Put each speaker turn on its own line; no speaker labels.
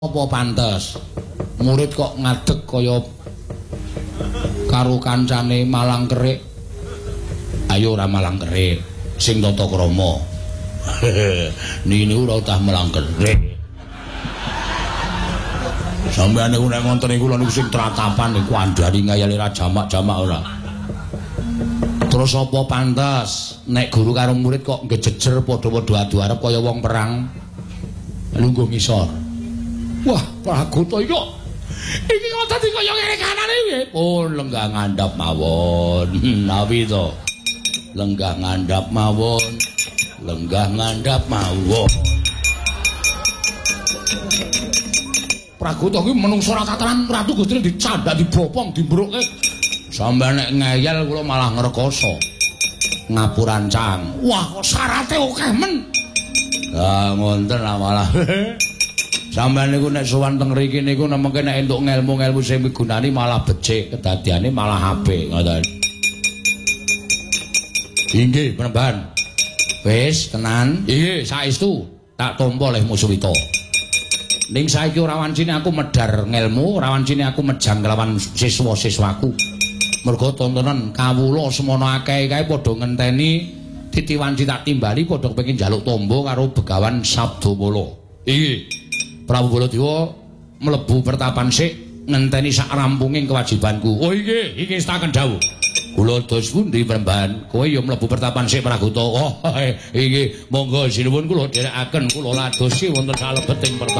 Apa pantes murid kok ngadeg kaya karo kancane malang kerik. Ayo ora malang kerik, sing tata krama. Nini ora utah malang kerik. Sampeyan niku nek ngonten niku lho niku sing tratapan niku andhari ngayali ra jamak-jamak ora. Terus apa pantes nek guru karo murid kok ngejejer padha-padha adu arep kaya wong perang lungguh ngisor. Wah, Pragoto iki kok dadi kaya ngene kanane piye? Oh, lenggah ngandhap mawon. Nawi to. Lenggah ngandhap mawon. Lenggah ngandhap mawon. Pragoto iki menungso ra tataran Ratu Gusti dicandak dibopong dimbruke. Sampe nek ngeyel kula malah ngrekoso. Ngapurancang. Wah, kok syarate akeh men. Lah ngonten malah. Sampeyan niku nek sowan teng mriki niku nemeke nek entuk ngelmu-ngelmu sing migunani malah becik, kedadiane malah apik ngoten. Inggih, Penemban. Wis, tenan. Inggih, saestu tak tampa oleh Muswita. Ning saiki ora wancine aku medhar ngelmu, ora wancine aku mejang kelawan siswa-siswaku. Mergo tontonan kawula semono akeh kae padha ngenteni titiwanci tak timbali padha kepengin njaluk tombo karo Begawan Sabdamala. Inggih. Prabu Baladewa mlebu pertapan sik ngenteni sak rampunging kewajibanku. Oh iki staken dawuh. Kula dos pundi Penemban? Kowe ya mlebu pertapan sik Pragoto. Oh iki monggo sinuwun kula dherekaken kula ladosi wonten salebeting pertapan.